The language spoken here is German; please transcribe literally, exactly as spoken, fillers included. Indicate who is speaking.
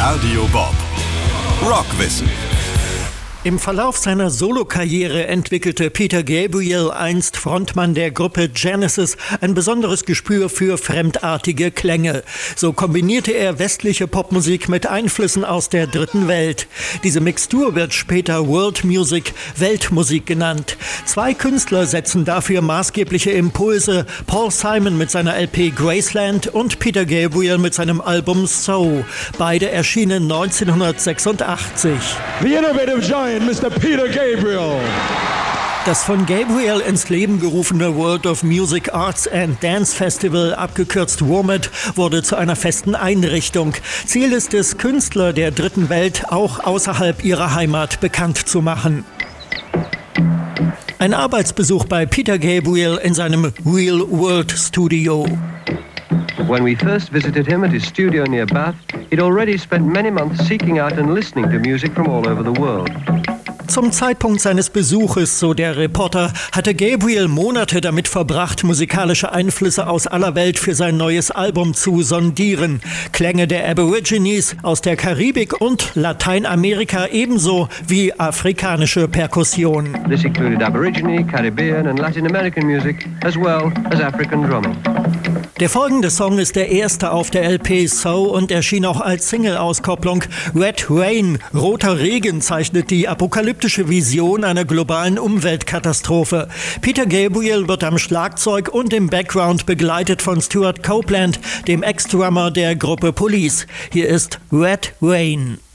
Speaker 1: Radio Bob. Rockwissen.
Speaker 2: Im Verlauf seiner Solokarriere entwickelte Peter Gabriel, einst Frontmann der Gruppe Genesis, ein besonderes Gespür für fremdartige Klänge. So kombinierte er westliche Popmusik mit Einflüssen aus der dritten Welt. Diese Mixtur wird später World Music, Weltmusik genannt. Zwei Künstler setzen dafür maßgebliche Impulse: Paul Simon mit seiner L P Graceland und Peter Gabriel mit seinem Album So. Beide erschienen neunzehnhundertsechsundachtzig.
Speaker 3: The innovative giant Mister Peter Gabriel.
Speaker 2: Das von Gabriel ins Leben gerufene World of Music Arts and Dance Festival, abgekürzt WOMAD, wurde zu einer festen Einrichtung. Ziel ist es, Künstler der dritten Welt auch außerhalb ihrer Heimat bekannt zu machen. Ein Arbeitsbesuch bei Peter Gabriel in seinem Real World Studio.
Speaker 4: When we first visited him at his studio near Bath, he'd already spent many months seeking out and listening to music from all over the world.
Speaker 2: Zum Zeitpunkt seines Besuches, so der Reporter, hatte Gabriel Monate damit verbracht, musikalische Einflüsse aus aller Welt für sein neues Album zu sondieren. Klänge der Aborigines, aus der Karibik und Lateinamerika ebenso wie afrikanische Perkussion.
Speaker 4: This included Aborigine, Caribbean and Latin American music, as well as African drumming.
Speaker 2: Der folgende Song ist der erste auf der L P So und erschien auch als Single-Auskopplung. Red Rain, roter Regen, zeichnet die apokalyptische Vision einer globalen Umweltkatastrophe. Peter Gabriel wird am Schlagzeug und im Background begleitet von Stuart Copeland, dem Ex-Drummer der Gruppe Police. Hier ist Red Rain.